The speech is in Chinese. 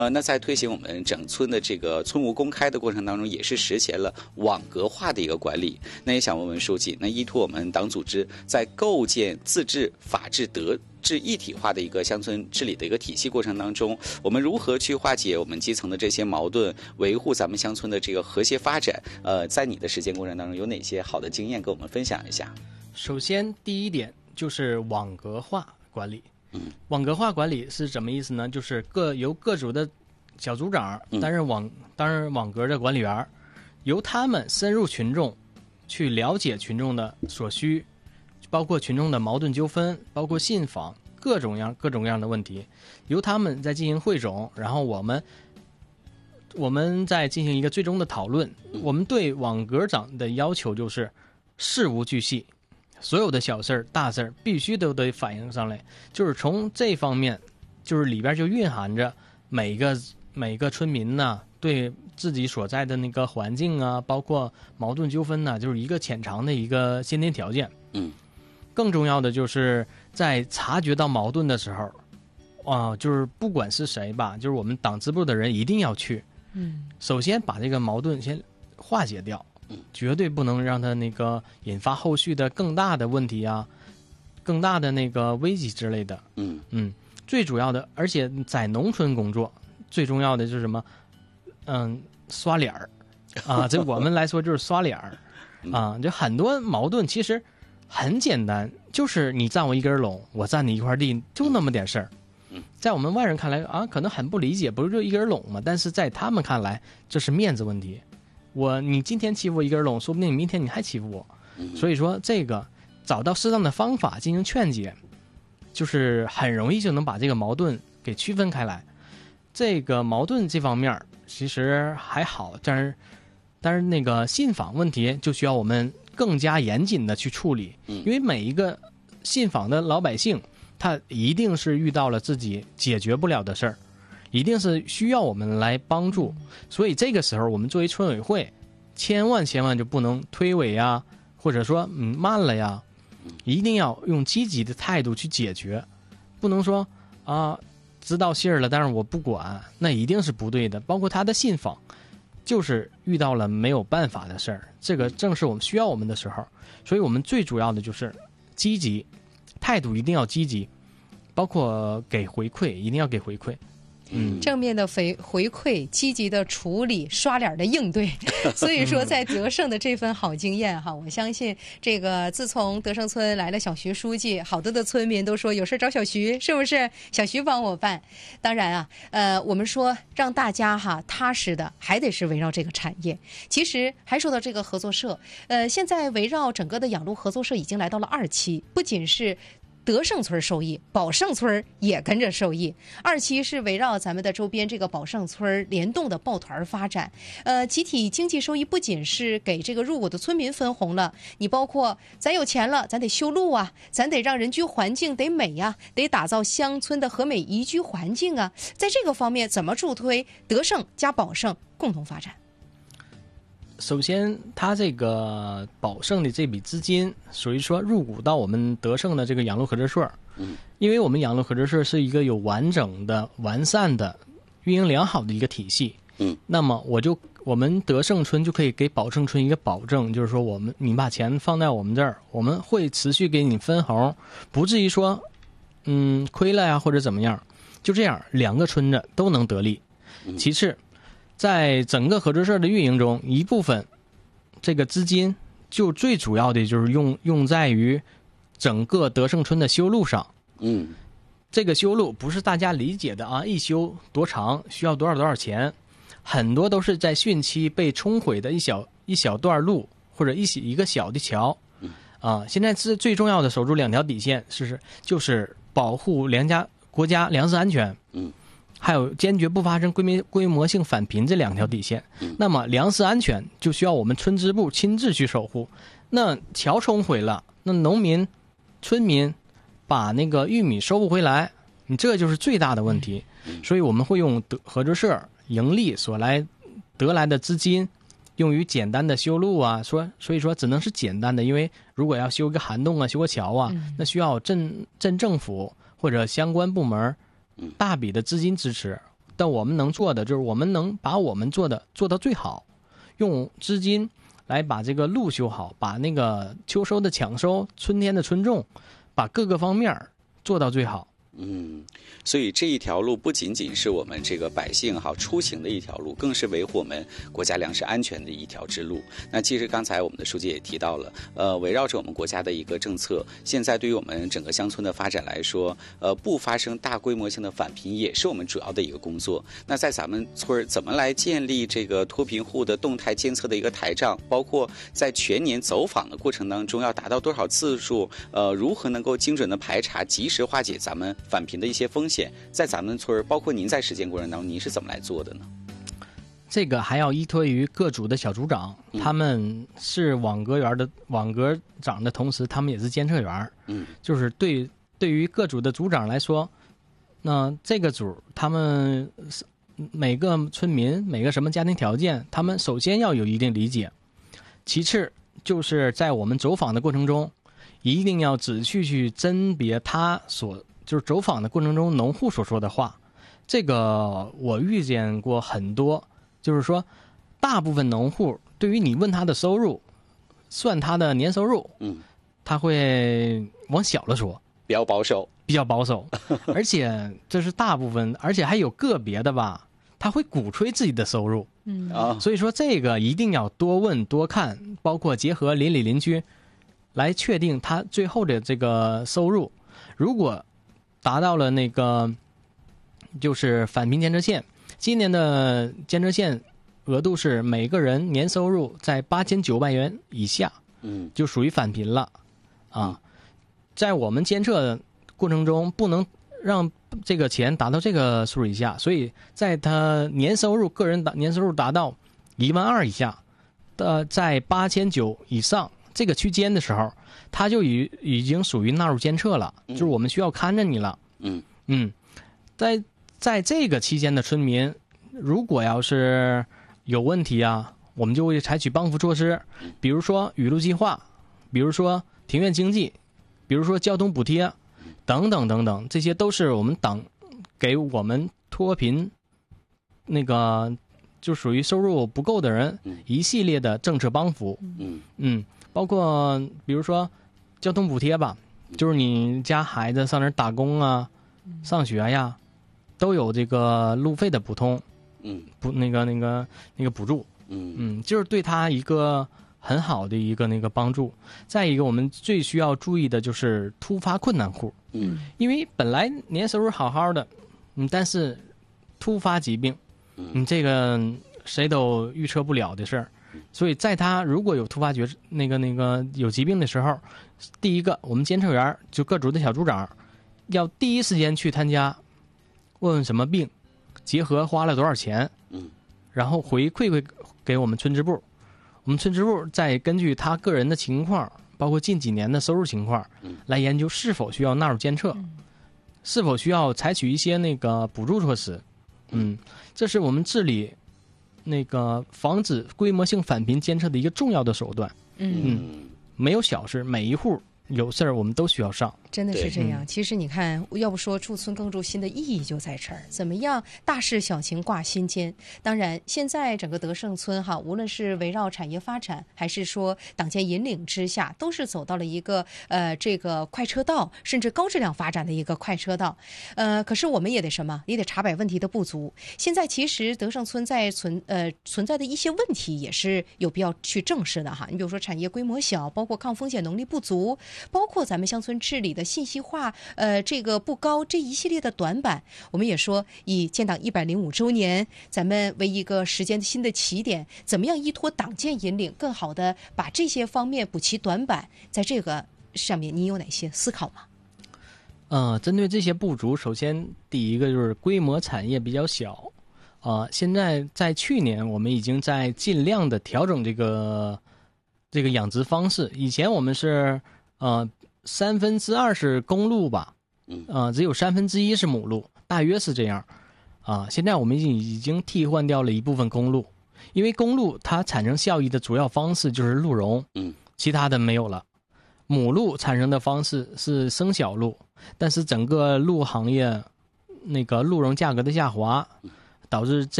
那在推行我们整村的这个村务公开的过程当中，也是实现了网格化的一个管理。那也想问问书记，那依托我们党组织在构建自治、法治、德治一体化的一个乡村治理的一个体系过程当中，我们如何去化解我们基层的这些矛盾，维护咱们乡村的这个和谐发展？在你的实践过程当中，有哪些好的经验跟我们分享一下？ 首先，第一点就是网格化管理。网格化管理是什么意思呢？就是由各组的小组长担任网格的管理员，由他们深入群众，去了解群众的所需，包括群众的矛盾纠纷，包括信访各种各样的问题，由他们再进行汇总，然后我们再进行一个最终的讨论。我们对网格长的要求就是事无巨细。所有的小事儿、大事儿必须都得反映上来，就是从这方面，就是里边就蕴含着每个村民呢，对自己所在的那个环境啊，包括矛盾纠纷呢，就是一个潜藏的一个先天条件。更重要的就是在察觉到矛盾的时候，就是不管是谁吧，就是我们党支部的人一定要去，首先把这个矛盾先化解掉。绝对不能让它那个引发后续的更大的问题啊，更大的那个危机之类的。最主要的，而且在农村工作最重要的就是什么？刷脸儿啊，这我们来说就是刷脸儿啊。就很多矛盾其实很简单，就是你占我一根垄，我占你一块地，就那么点事儿。在我们外人看来啊，可能很不理解，不是就一根垄吗？但是在他们看来，这是面子问题。你今天欺负我一根垄，说不定你明天你还欺负我。所以说这个找到适当的方法进行劝解，就是很容易就能把这个矛盾给区分开来。这个矛盾这方面其实还好，但是那个信访问题就需要我们更加严谨的去处理，因为每一个信访的老百姓，他一定是遇到了自己解决不了的事儿，一定是需要我们来帮助。所以这个时候我们作为村委会千万就不能推诿呀，或者说慢了呀，一定要用积极的态度去解决，不能说知道信儿了但是我不管，那一定是不对的。包括他的信访就是遇到了没有办法的事儿，这个正是我们需要我们的时候。所以我们最主要的就是积极态度，一定要积极，包括给回馈，一定要给回馈。 正面的回馈，积极的处理，刷脸的应对。所以说在德胜的这份好经验哈，我相信这个自从德胜村来了小徐书记，好多的村民都说有事找小徐，是不是小徐帮我办？当然我们说让大家踏实的还得是围绕这个产业。其实还说到这个合作社，现在围绕整个的养鹿合作社已经来到了2期，不仅是德胜村受益，宝胜村也跟着受益。2期是围绕咱们的周边这个宝胜村联动的抱团发展，集体经济收益不仅是给这个入股的村民分红了，你包括咱有钱了，咱得修路啊，咱得让人居环境得美呀，得打造乡村的和美宜居环境啊。在这个方面，怎么助推德胜加宝胜共同发展？ 首先它这个宝胜的这笔资金属于说入股到我们德胜的这个养鹿合作社，因为我们养鹿合作社是一个有完整的完善的运营良好的一个体系，那么我们德胜村就可以给宝胜村一个保证，就是说你把钱放在我们这儿，我们会持续给你分红，不至于说亏了呀或者怎么样，就这样2个村子都能得利。其次在整个合作社的运营中，一部分这个资金就最主要的就是用在于整个德胜村的修路上。这个修路不是大家理解的一修多长需要多少钱，很多都是在汛期被冲毁的一小段路或者一个小的桥。现在是最重要的守住2条底线，就是保护国家粮食安全。还有坚决不发生规模性返贫这2条底线。那么粮食安全就需要我们村支部亲自去守护。那桥冲毁了，那村民把那个玉米收不回来，你这就是最大的问题。所以我们会用合作社盈利得来的资金用于简单的修路啊，所以说只能是简单的，因为如果要修个涵洞啊，修个桥啊，那需要镇政府或者相关部门大笔的资金支持， 但我们能做的就是我们能把我们做到最好，用资金来把这个路修好，把那个秋收的抢收、春天的春种，把各个方面做到最好。 所以这一条路不仅仅是我们这个百姓出行的一条路，更是维护我们国家粮食安全的一条之路。那其实刚才我们的书记也提到了，围绕着我们国家的一个政策，现在对于我们整个乡村的发展来说，不发生大规模性的返贫也是我们主要的一个工作。那在咱们村怎么来建立这个脱贫户的动态监测的一个台账，包括在全年走访的过程当中要达到多少次数，如何能够精准的排查，及时化解咱们返贫的一些风险，在咱们村包括您在实践过程当中，您是怎么来做的呢？ 这个还要依托于各组的小组长，他们是网格长的同时，他们也是监测员。就是对于各组的组长来说，那这个组他们每个村民每个什么家庭条件，他们首先要有一定理解，其次就是在我们走访的过程中，一定要仔细去甄别就是走访的过程中农户所说的话。这个我遇见过很多，就是说大部分农户对于你问他的收入，算他的年收入，他会往小了说， 比较保守而且这是大部分，而且还有个别的吧，他会鼓吹自己的收入。所以说这个一定要多问多看，包括结合邻里邻居来确定他最后的这个收入。如果达到了那个就是返贫监测线，今年的监测线额度是每个人年收入在8900元以下，就属于返贫了在我们监测过程中不能让这个钱达到这个数以下，所以在他个人年收入达到12000以下的，在8900以上这个区间的时候，他就已经属于纳入监测了，就是我们需要看着你了。在这个期间的村民，如果要是有问题我们就会采取帮扶措施，比如说雨露计划，比如说庭院经济，比如说交通补贴等等等等，这些都是我们党给我们脱贫那个就属于收入不够的人一系列的政策帮扶。包括比如说交通补贴吧，就是你家孩子上哪儿打工上学呀，都有这个路费的补充，那个补助，就是对他一个很好的一个那个帮助。再一个，我们最需要注意的就是突发困难户，因为本来年收入好好的，但是突发疾病，这个谁都预测不了的事儿。所以在他如果有突发那个有疾病的时候，第一个我们监测员就各组的小组长要第一时间去他家问问什么病，结合花了多少钱，然后回馈给我们村支部，我们村支部再根据他个人的情况，包括近几年的收入情况，来研究是否需要纳入监测，是否需要采取一些那个补助措施。这是我们治理那个防止规模性返贫监测的一个重要的手段。没有小事，每一户有事儿我们都需要上。 真的是这样。其实你看，要不说驻村更驻心的意义就在这儿，怎么样大事小情挂心间。当然现在整个德胜村无论是围绕产业发展，还是说党建引领之下，都是走到了一个这个快车道，甚至高质量发展的一个快车道。可是我们也得也得查摆问题的不足。现在其实德胜村存在的一些问题也是有必要去正视的你比如说产业规模小，包括抗风险能力不足，包括咱们乡村治理的信息化这个不高，这一系列的短板。我们也说以建党105周年咱们为一个时间新的起点，怎么样依托党建引领，更好的把这些方面补齐短板，在这个上面你有哪些思考吗？ 针对这些不足，首先第一个就是规模产业比较小现在在去年我们已经在尽量的调整这个养殖方式。以前我们是2/3是公路吧，只有1/3是母路，大约是这样现在我们已经替换掉了一部分公路，因为公路它产生效益的主要方式就是鹿茸，其他的没有了。母鹿产生的方式是生小鹿，但是整个鹿行业那个鹿茸价格的下滑， 导致